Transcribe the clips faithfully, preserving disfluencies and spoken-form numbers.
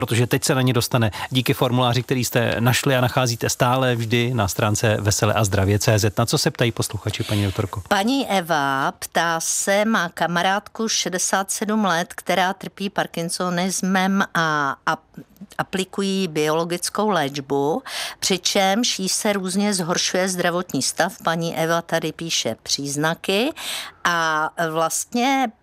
protože teď se na ně dostane díky formuláři, který jste našli a nacházíte stále vždy na stránce vesele a zdravě tečka cé zet. Na co se ptají posluchači, paní doktorko? Paní Eva ptá se, má kamarádku šedesát sedm let, která trpí parkinsonismem a, a aplikují biologickou léčbu, přičemž jí se různě zhoršuje zdravotní stav. Paní Eva tady píše příznaky a vlastně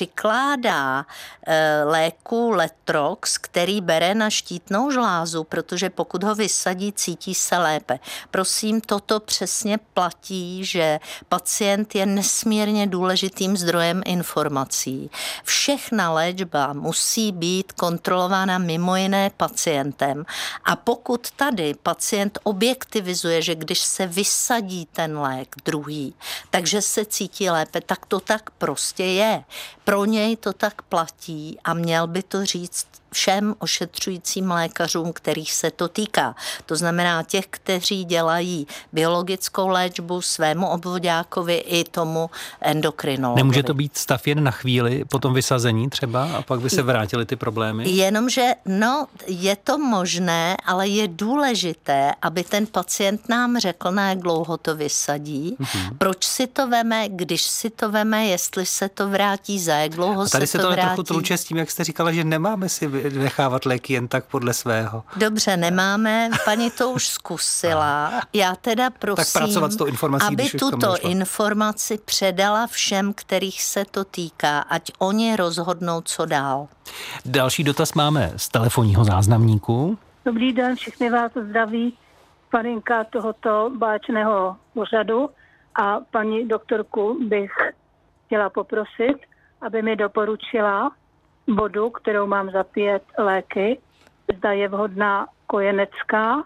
přikládá e, léku Letrox, který bere na štítnou žlázu, protože pokud ho vysadí, cítí se lépe. Prosím, toto přesně platí, že pacient je nesmírně důležitým zdrojem informací. Všechna léčba musí být kontrolována mimo jiné pacientem a pokud tady pacient objektivizuje, že když se vysadí ten lék druhý, takže se cítí lépe, tak to tak prostě je. Pro něj to tak platí a měl by to říct všem ošetřujícím lékařům, kterých se to týká. To znamená těch, kteří dělají biologickou léčbu svému obvoďákovi i tomu endokrinologovi. Nemůže to být stav jen na chvíli po tom vysazení třeba a pak by se vrátily ty problémy? Jenomže, no, je to možné, ale je důležité, aby ten pacient nám řekl, na jak dlouho to vysadí, mm-hmm. proč si to veme, když si to veme, jestli se to vrátí, za jak dlouho se to vrátí. Tady se to trochu tluče s tím, jak jste říkala, že nemáme si nechávat léky jen tak podle svého. Dobře, nemáme. Paní to už zkusila. Já teda prosím, tak pracovat s tou informací, aby tuto informaci předala všem, kterých se to týká, ať oni rozhodnou, co dál. Další dotaz máme z telefonního záznamníku. Dobrý den, všechny vás zdraví Farinka tohoto báječného pořadu a paní doktorku bych chtěla poprosit, aby mi doporučila vodu, kterou mám zapít léky, zda je vhodná kojenecká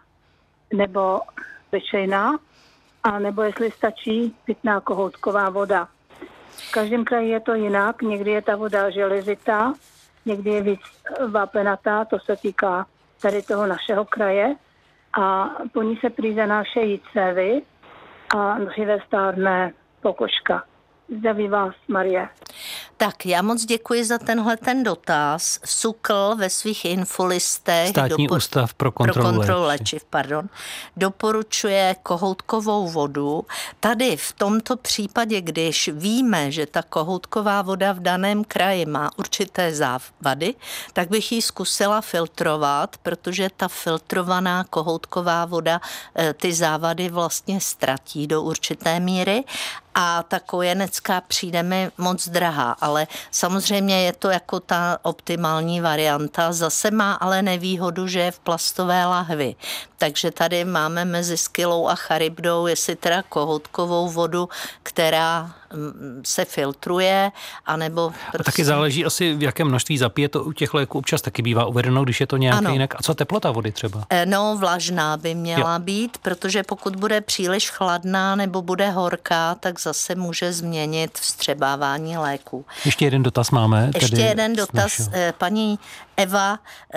nebo obyčejná, a nebo jestli stačí pitná kohoutková voda. V každém kraji je to jinak, někdy je ta voda železitá, někdy je víc vápenatá, to se týká tady toho našeho kraje a po ní se prý zanášejí cévy a dříve stárne pokožka. Zdraví vás, Marie. Tak já moc děkuji za tenhle ten dotaz. SÚKL ve svých infolistech Státní dopor- ústav pro kontrolu, pro kontrolu léčiv, pardon, doporučuje kohoutkovou vodu. Tady v tomto případě, když víme, že ta kohoutková voda v daném kraji má určité závady, tak bych ji zkusila filtrovat, protože ta filtrovaná kohoutková voda ty závady vlastně ztratí do určité míry a ta kojenecká přijde mi moc drahá, ale samozřejmě je to jako ta optimální varianta. Zase má ale nevýhodu, že je v plastové lahvi. Takže tady máme mezi Skylou a Charybdou, jestli teda kohoutkovou vodu, která se filtruje, anebo prostě... A taky záleží asi, v jakém množství zapije, to u těch léků občas taky bývá uvedeno, když je to nějaké ano. jinak. A co teplota vody třeba? No, vlažná by měla jo. být, protože pokud bude příliš chladná nebo bude horká, tak zase může změnit vstřebávání léků. Ještě jeden dotaz máme. Ještě jeden dotaz. Našeho. Paní Eva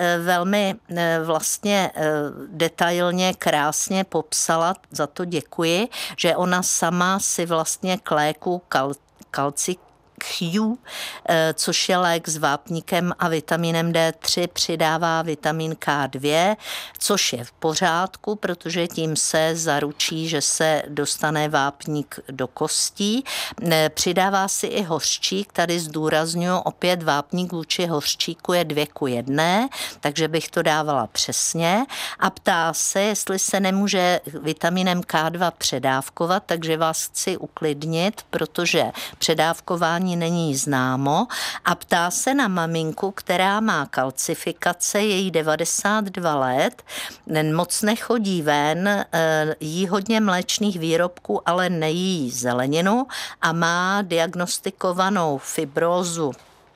velmi vlastně detailně, krásně popsala, za to děkuji, že ona sama si vlastně k léku kal, kalci Q, což je lék s vápníkem a vitaminem D tři, přidává vitamin K dva, což je v pořádku, protože tím se zaručí, že se dostane vápník do kostí. Přidává si i hořčík, tady zdůrazňuji, opět vápník vůči hořčíku je dvě ku jedné, takže bych to dávala přesně a ptá se, jestli se nemůže vitaminem K dva předávkovat, takže vás chci uklidnit, protože předávkování není známo a ptá se na maminku, která má kalcifikace, je jí devadesát dva let, moc nechodí ven, jí hodně mléčných výrobků, ale nejí zeleninu a má diagnostikovanou fibrózu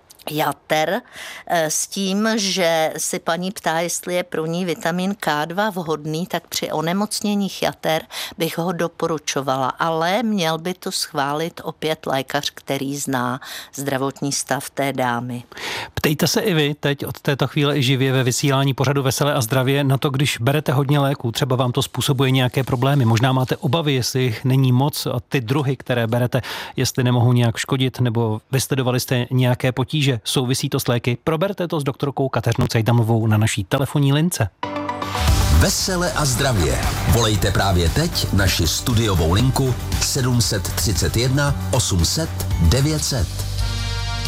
jater s tím, že si paní ptá, jestli je pro ní vitamin K dva vhodný, tak při onemocněních jater bych ho doporučovala, ale měl by to schválit opět lékař, který zná zdravotní stav té dámy. Ptejte se i vy teď od této chvíle i živě ve vysílání pořadu Veselé a zdravě na to, když berete hodně léků, třeba vám to způsobuje nějaké problémy, možná máte obavy, jestli jich není moc a ty druhy, které berete, jestli nemohou nějak škodit, nebo vysledovali jste nějaké potíže. protože souvisí to s léky. Proberte to s doktorkou Kateřinou Cejdamovou na naší telefonní lince. Vesele a zdravě. Volejte právě teď naši studiovou linku sedm set třicet jedna osm set devět set.